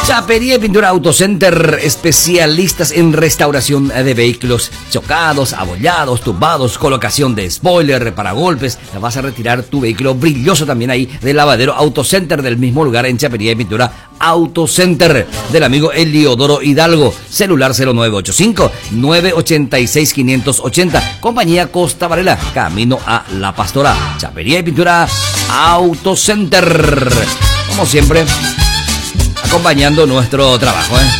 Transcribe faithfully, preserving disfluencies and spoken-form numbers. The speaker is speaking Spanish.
Chapería y Pintura Autocenter, especialistas en restauración de vehículos chocados, abollados, tumbados, colocación de spoiler, paragolpes. Vas a retirar tu vehículo brilloso también ahí del lavadero Autocenter, del mismo lugar en Chapería y Pintura Autocenter, del amigo Eliodoro Hidalgo. Celular cero nueve ocho cinco, nueve ocho seis, cinco ocho cero. Compañía Costa Varela, camino a La Pastora. Chapería y Pintura Autocenter. Como siempre, acompañando nuestro trabajo, ¿eh?